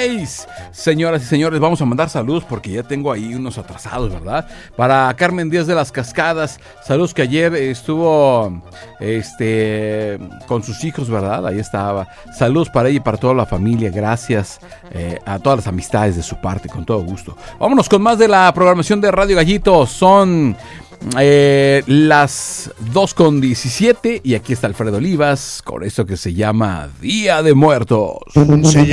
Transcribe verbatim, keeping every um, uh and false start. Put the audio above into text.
seis. Señoras y señores, vamos a mandar saludos porque ya tengo ahí unos atrasados, ¿verdad? Para Carmen Díaz de las Cascadas, saludos que ayer estuvo este con sus hijos, ¿verdad? Ahí estaba. Saludos para ella y para toda la familia, gracias eh, a todas las amistades de su parte, con todo gusto. Vámonos con más de la programación de Radio Gallito. Son eh, las dos con diecisiete y aquí está Alfredo Olivas con esto que se llama Día de Muertos. Se